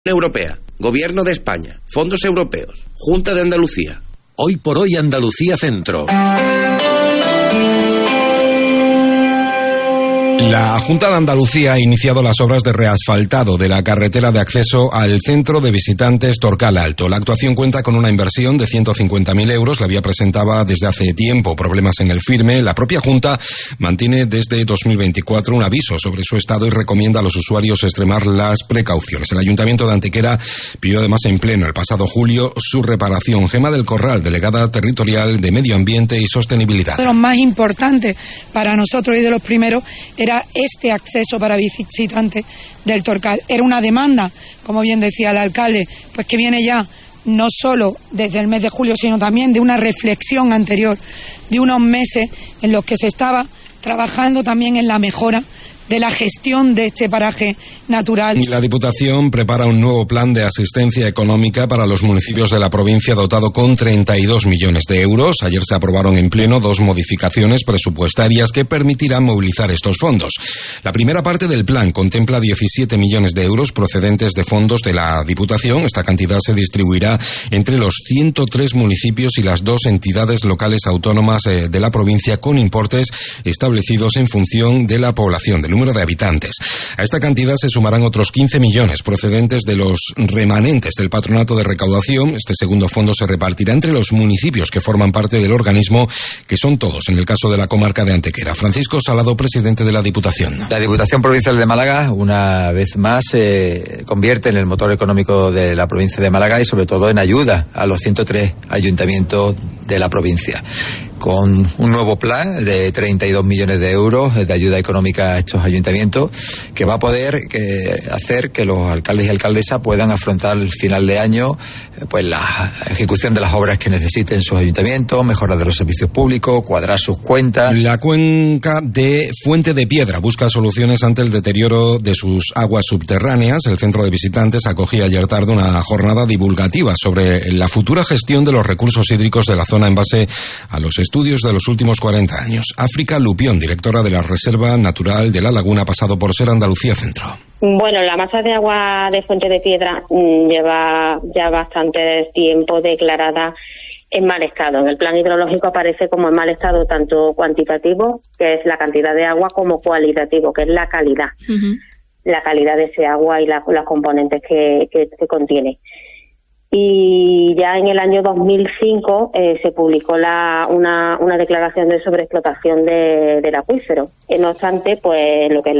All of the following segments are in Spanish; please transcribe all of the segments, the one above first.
Europea, Gobierno de España, fondos europeos, Junta de Andalucía. Hoy por hoy Andalucía Centro. La Junta de Andalucía ha iniciado las obras de reasfaltado de la carretera de acceso al centro de visitantes Torcal Alto. La actuación cuenta con una inversión de 150.000 euros. La vía presentaba desde hace tiempo problemas en el firme. La propia Junta mantiene desde 2024 un aviso sobre su estado y recomienda a los usuarios extremar las precauciones. El Ayuntamiento de Antequera pidió además en pleno el pasado julio su reparación. Gemma del Corral, delegada territorial de Medio Ambiente y Sostenibilidad. De los más importantes para nosotros y de los primeros era este acceso para visitantes del Torcal. Era una demanda, como bien decía el alcalde, pues que viene ya no solo desde el mes de julio, sino también de una reflexión anterior, de unos meses en los que se estaba trabajando también en la mejora de la gestión de este paraje natural. Y la Diputación prepara un nuevo plan de asistencia económica para los municipios de la provincia dotado con 32 millones de euros. Ayer se aprobaron en pleno 2 modificaciones presupuestarias que permitirán movilizar estos fondos. La primera parte del plan contempla 17 millones de euros procedentes de fondos de la Diputación. Esta cantidad se distribuirá entre los 103 municipios y las 2 entidades locales autónomas de la provincia con importes establecidos en función de la población, del número de habitantes. A esta cantidad se sumarán otros 15 millones procedentes de los remanentes del Patronato de Recaudación. Este segundo fondo se repartirá entre los municipios que forman parte del organismo, que son todos, en el caso de la comarca de Antequera. Francisco Salado, presidente de la Diputación. La Diputación Provincial de Málaga, una vez más, se convierte en el motor económico de la provincia de Málaga y sobre todo en ayuda a los 103 ayuntamientos de la provincia, con un nuevo plan de 32 millones de euros de ayuda económica a estos ayuntamientos, que va a poder hacer que los alcaldes y alcaldesas puedan afrontar el final de año, pues la ejecución de las obras que necesiten sus ayuntamientos, mejorar de los servicios públicos, cuadrar sus cuentas. La cuenca de Fuente de Piedra busca soluciones ante el deterioro de sus aguas subterráneas. El centro de visitantes acogía ayer tarde una jornada divulgativa sobre la futura gestión de los recursos hídricos de la zona en base a los estudios de los últimos 40 años. África Lupión, directora de la Reserva Natural de la Laguna, ha pasado por ser Andalucía Centro. Bueno, la masa de agua de Fuente de Piedra lleva ya bastante tiempo declarada en mal estado. En el plan hidrológico aparece como en mal estado tanto cuantitativo, que es la cantidad de agua, como cualitativo, que es la calidad. Uh-huh. La calidad de ese agua y las componentes que contiene. Y ya en el año 2005 se publicó una declaración de sobreexplotación del acuífero. No obstante, pues lo que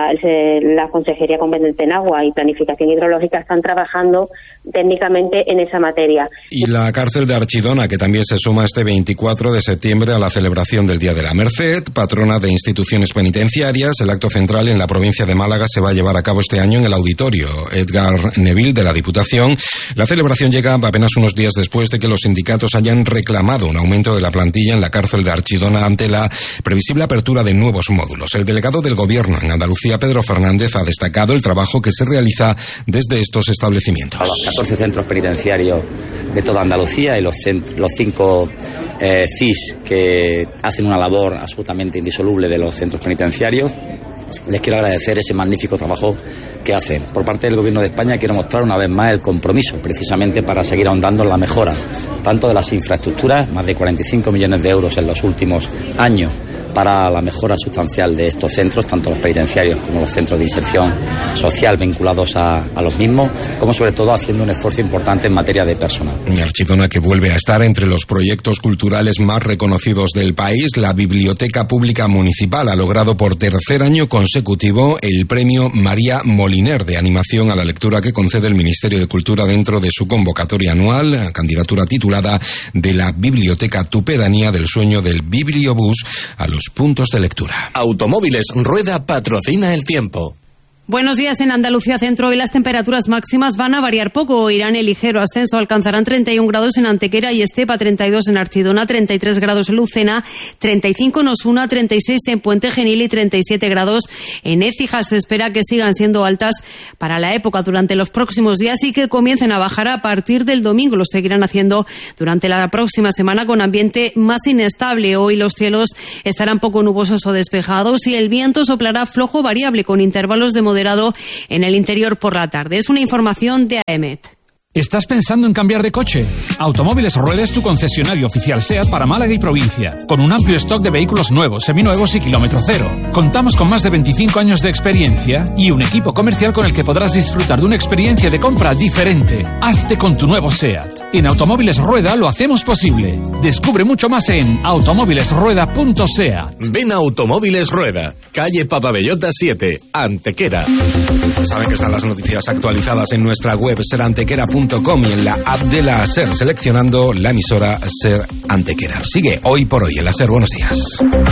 la Consejería competente en Agua y Planificación Hidrológica están trabajando técnicamente en esa materia. Y la cárcel de Archidona, que también se suma este 24 de septiembre a la celebración del Día de la Merced, patrona de instituciones penitenciarias. El acto central en la provincia de Málaga se va a llevar a cabo este año en el auditorio Edgar Neville de la Diputación. La celebración llega apenas unos días después de que los sindicatos hayan reclamado un aumento de la plantilla en la cárcel de Archidona ante la previsible apertura de nuevos módulos. El delegado del Gobierno en Andalucía, Pedro Fernández, ha destacado el trabajo que se realiza desde estos establecimientos. A los 14 centros penitenciarios de toda Andalucía y los 5 CIS que hacen una labor absolutamente indisoluble de los centros penitenciarios, les quiero agradecer ese magnífico trabajo que hacen. Por parte del Gobierno de España quiero mostrar una vez más el compromiso precisamente para seguir ahondando en la mejora tanto de las infraestructuras, más de 45 millones de euros en los últimos años para la mejora sustancial de estos centros, tanto los penitenciarios como los centros de inserción social vinculados a los mismos, como sobre todo haciendo un esfuerzo importante en materia de personal. Archidona, que vuelve a estar entre los proyectos culturales más reconocidos del país. La Biblioteca Pública Municipal ha logrado por tercer año consecutivo el premio María Moliner de animación a la lectura que concede el Ministerio de Cultura dentro de su convocatoria anual, candidatura titulada De la Biblioteca Tu Pedanía del Sueño del Bibliobús a los puntos de lectura. Automóviles Rueda patrocina el tiempo. Buenos días. En Andalucía Centro hoy las temperaturas máximas van a variar poco. Irán en ligero ascenso, alcanzarán 31 grados en Antequera y Estepa, 32 en Archidona, 33 grados en Lucena, 35 en Osuna, 36 en Puente Genil y 37 grados en Écija. Se espera que sigan siendo altas para la época durante los próximos días y que comiencen a bajar a partir del domingo. Lo seguirán haciendo durante la próxima semana con ambiente más inestable. Hoy los cielos estarán poco nubosos o despejados y el viento soplará flojo variable con intervalos de moderado en el interior por la tarde. Es una información de AEMET. ¿Estás pensando en cambiar de coche? Automóviles Rueda es tu concesionario oficial SEAT para Málaga y provincia, con un amplio stock de vehículos nuevos, seminuevos y kilómetro cero. Contamos con más de 25 años de experiencia y un equipo comercial con el que podrás disfrutar de una experiencia de compra diferente. Hazte con tu nuevo SEAT. En Automóviles Rueda lo hacemos posible. Descubre mucho más en automóvilesrueda.seat. Ven a Automóviles Rueda, calle Papabellota 7, Antequera. Saben que están las noticias actualizadas en nuestra web serantequera.com y en la app de la SER, seleccionando la emisora SER Antequera. Sigue Hoy por Hoy en la SER. Buenos días.